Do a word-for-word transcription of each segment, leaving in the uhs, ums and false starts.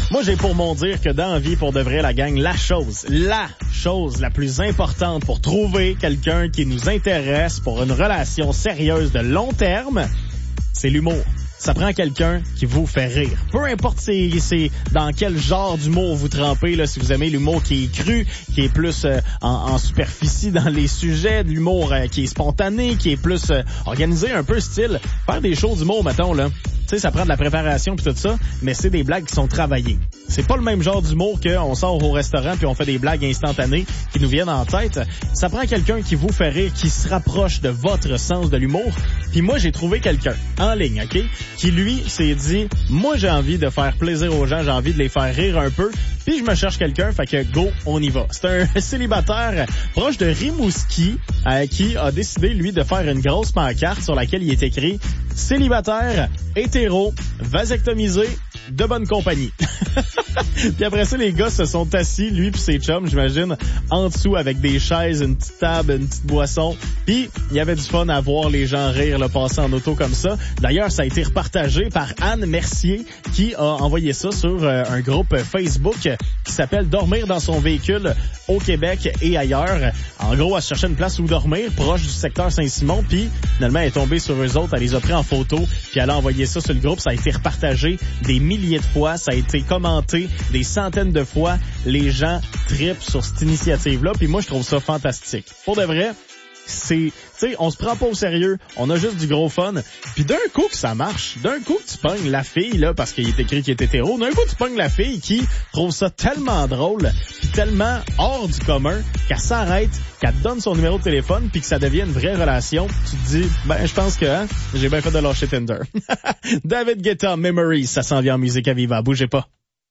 Moi, j'ai pour mon dire que dans la vie, pour de vrai, la gang, la chose, la chose la plus importante pour trouver quelqu'un qui nous intéresse pour une relation sérieuse de long terme, c'est l'humour. Ça prend quelqu'un qui vous fait rire. Peu importe c'est, c'est dans quel genre d'humour vous trempez, là, si vous aimez l'humour qui est cru, qui est plus euh, en, en superficie dans les sujets, l'humour euh, qui est spontané, qui est plus euh, organisé, un peu style faire des shows d'humour, mettons, là. Tu sais, ça prend de la préparation pis tout ça, mais c'est des blagues qui sont travaillées. C'est pas le même genre d'humour qu'on sort au restaurant puis on fait des blagues instantanées qui nous viennent en tête. Ça prend quelqu'un qui vous fait rire, qui se rapproche de votre sens de l'humour. Puis moi, j'ai trouvé quelqu'un en ligne, OK, qui lui s'est dit, moi j'ai envie de faire plaisir aux gens, j'ai envie de les faire rire un peu, puis je me cherche quelqu'un, fait que go, on y va. C'est un célibataire proche de Rimouski euh, qui a décidé, lui, de faire une grosse pancarte sur laquelle il est écrit « Célibataire, hétéro, vasectomisé, de bonne compagnie ». Puis après ça, les gars se sont assis, lui puis ses chums, j'imagine, en dessous avec des chaises, une petite table, une petite boisson. Puis il y avait du fun à voir les gens rire, le passer en auto comme ça. D'ailleurs, ça a été repartagé par Anne Mercier qui a envoyé ça sur euh, un groupe Facebook qui s'appelle « Dormir dans son véhicule au Québec et ailleurs ». En gros, elle se cherchait une place où dormir, proche du secteur Saint-Simon, puis finalement, elle est tombée sur eux autres, elle les a pris en photo, puis elle a envoyé ça sur le groupe. Ça a été repartagé des milliers de fois, ça a été commenté des centaines de fois. Les gens trippent sur cette initiative-là, puis moi, je trouve ça fantastique. Pour de vrai, c'est, tu sais, on se prend pas au sérieux, on a juste du gros fun, puis d'un coup que ça marche, d'un coup que tu pognes la fille, là, parce qu'il est écrit qu'il est hétéro, d'un coup tu pognes la fille qui trouve ça tellement drôle, puis tellement hors du commun, qu'elle s'arrête, qu'elle te donne son numéro de téléphone, puis que ça devient une vraie relation. Tu te dis, ben, je pense que, hein, j'ai bien fait de lâcher Tinder. David Guetta, Memories, ça s'en vient en musique à Viva, bougez pas.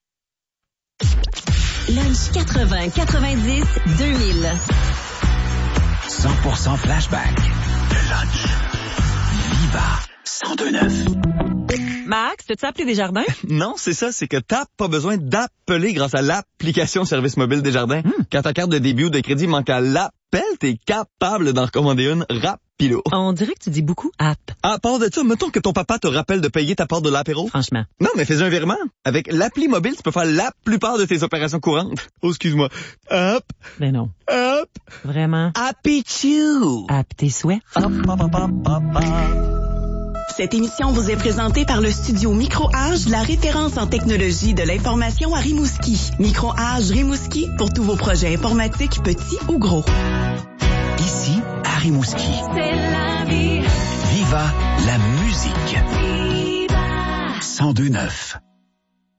Lunch quatre-vingts quatre-vingt-dix deux mille. cent pour cent flashback. Le lunch. Viva cent deux neuf. Max, t'as-tu appelé Desjardins? Non, c'est ça, c'est que t'as pas besoin d'appeler grâce à l'application Service Mobile Desjardins. Mm. Quand ta carte de débit ou de crédit manque à l'appel, t'es capable d'en recommander une rapido. On dirait que tu dis beaucoup app. À part de ça, mettons que ton papa te rappelle de payer ta part de l'apéro. Franchement. Non, mais fais un virement. Avec l'appli mobile, tu peux faire la plupart de tes opérations courantes. Oh, excuse-moi. Hop. Ben non. Hop. Vraiment. Happy Chew. App tes souhaits. Hop, hop, hop, hop, hop, hop. Cette émission vous est présentée par le studio Micro-Age, la référence en technologie de l'information à Rimouski. Micro-Age Rimouski pour tous vos projets informatiques, petits ou gros. Ici, à Rimouski. C'est la vie. Viva la musique. Viva. cent deux neuf.